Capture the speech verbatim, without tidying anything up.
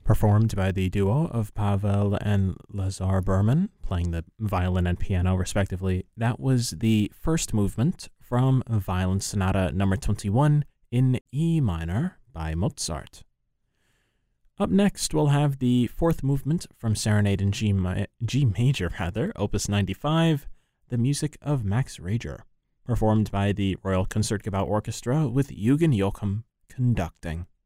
performed by the duo of Pavel and Lazar Berman, playing the violin and piano respectively. That was the first movement from Violin Sonata number twenty-one in E minor by Mozart. Up next, we'll have the fourth movement from Serenade in G, ma- G major, rather, Opus ninety-five, the music of Max Reger, performed by the Royal Concertgebouw Orchestra with Eugen Joachim conducting.